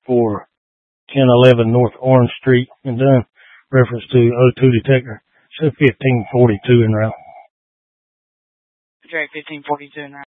for 1011 North Orange Street in Dunn. Reference to O2 detector. So 1542 en route. Drake 1542 en route.